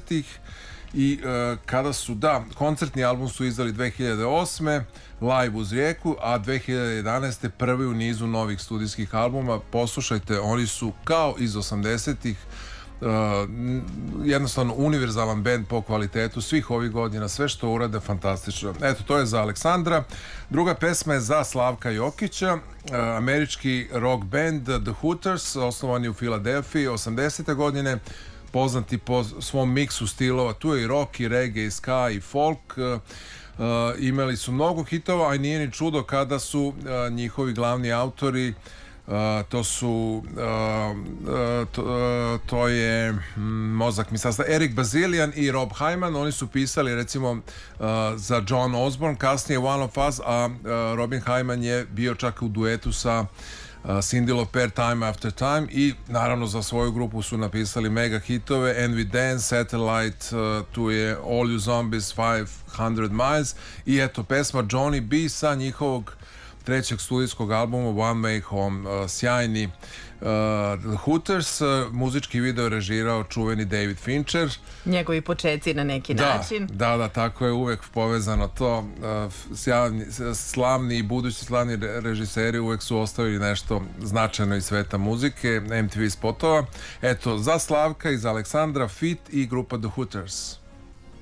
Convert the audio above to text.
80-ih i kada su, koncertni album su izdali 2008. Live uz rijeku, a 2011. prvi u nizu novih studijskih albuma. Poslušajte, oni su kao iz 80-ih, jednostavno univerzalan bend po kvalitetu svih ovih godina, sve što urade fantastično. Eto, to je za Aleksandra. Druga pesma je za Slavka Jokića, američki rock band The Hooters, osnovan je u Filadelfiji 80. godine, poznati po svom miksu stilova. Tu je i rock, i reggae, i ska, i folk. Imali su mnogo hitova, a nije ni čudo kada su njihovi glavni autori, to je mozak mi sasta, Eric Bazilian i Rob Hyman. Oni su pisali recimo za John Osborne, kasnije One of Us, a Robin Hyman je bio čak u duetu sa Cyndi Lauper, Time After Time, i naravno za svoju grupu su napisali mega hitove And We Dance, Satellite, tu je All You Zombies, 500 Miles, i eto pesma Johnny B sa njihovog trećeg studijskog albuma One Way Home. Sjajni The Hooters. Muzički video je režirao čuveni David Fincher. Njegovi počeci na neki način. Da, tako je uvek povezano to. Slavni i budući slavni režiseri uvek su ostavili nešto značajno iz sveta muzike, MTV spotova. Eto, za Slavka i za Aleksandra, Fit i grupa The Hooters.